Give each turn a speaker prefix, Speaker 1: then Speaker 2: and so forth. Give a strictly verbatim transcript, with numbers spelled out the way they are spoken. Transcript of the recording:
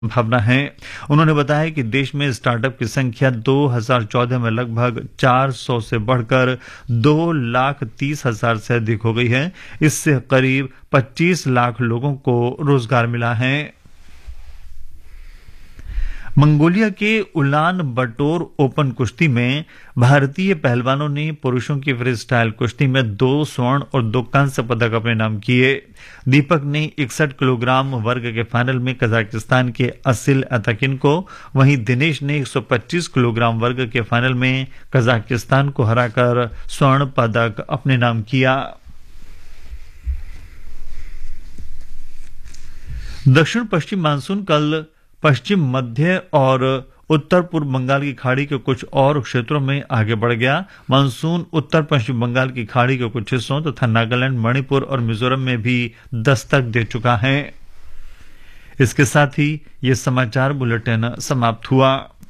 Speaker 1: भावना है। उन्होंने बताया कि देश में स्टार्टअप की संख्या दो हज़ार चौदह में लगभग चार सौ से बढ़कर दो लाख तीस हजार से अधिक हो गई है। इससे करीब पच्चीस लाख लोगों को रोजगार मिला है। मंगोलिया के उलान बटोर ओपन कुश्ती में भारतीय पहलवानों ने पुरुषों की फ्री स्टाइल कुश्ती में दो स्वर्ण और दो कांस्य पदक अपने नाम किए। दीपक ने इकसठ किलोग्राम वर्ग के फाइनल में कजाकिस्तान के असिल अतकिन को, वहीं दिनेश ने एक सौ पच्चीस किलोग्राम वर्ग के फाइनल में कजाकिस्तान को हराकर स्वर्ण पदक अपने नाम किया। दक्षिण पश्चिम मानसून कल पश्चिम मध्य और उत्तर पूर्व बंगाल की खाड़ी के कुछ और क्षेत्रों में आगे बढ़ गया। मानसून उत्तर पश्चिम बंगाल की खाड़ी के कुछ हिस्सों तथा नागालैंड, मणिपुर और मिजोरम में भी दस्तक दे चुका है। इसके साथ ही ये समाचार बुलेटिन समाप्त हुआ।